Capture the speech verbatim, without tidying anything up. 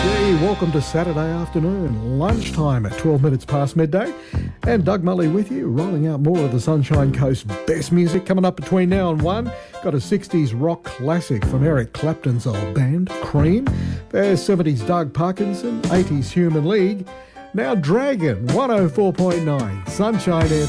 Welcome to Saturday afternoon, lunchtime at twelve minutes past midday. And Doug Mulley with you, rolling out more of the Sunshine Coast best music coming up between now and one. Got a sixties rock classic from Eric Clapton's old band, Cream. There's seventies Doug Parkinson, eighties Human League. Now Dragon, one oh four point nine, Sunshine F M.